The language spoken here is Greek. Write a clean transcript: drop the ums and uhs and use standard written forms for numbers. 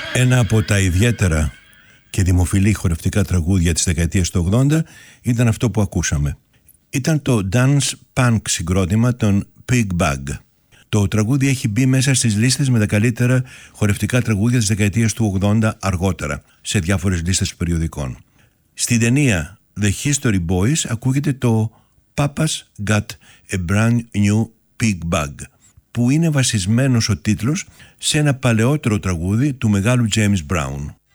Ένα από τα ιδιαίτερα και δημοφιλή χορευτικά τραγούδια της δεκαετίας του 80 ήταν αυτό που ακούσαμε. Ήταν το dance punk συγκρότημα των Pig Bag. Το τραγούδι έχει μπει μέσα στις λίστες με τα καλύτερα χορευτικά τραγούδια της δεκαετίας του 80 αργότερα, σε διάφορες λίστες περιοδικών. Στην ταινία The History Boys ακούγεται το Papa's Got a Brand New Pig Bag, που είναι βασισμένος ο τίτλος σε ένα παλαιότερο τραγούδι του μεγάλου James Brown.